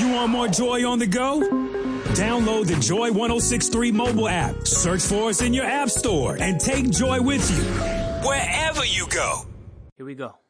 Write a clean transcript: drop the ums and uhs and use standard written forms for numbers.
want more Joy on the go? Download the Joy 106.3 mobile app. Search for us in your app store and take Joy with you wherever you go. Here we go.